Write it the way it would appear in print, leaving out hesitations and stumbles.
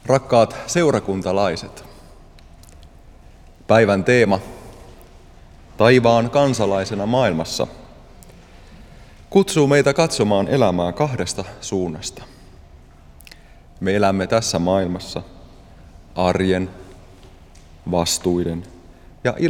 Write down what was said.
Rakkaat seurakuntalaiset, päivän teema taivaan kansalaisena maailmassa kutsuu meitä katsomaan elämää kahdesta suunnasta. Me elämme tässä maailmassa arjen, vastuiden ja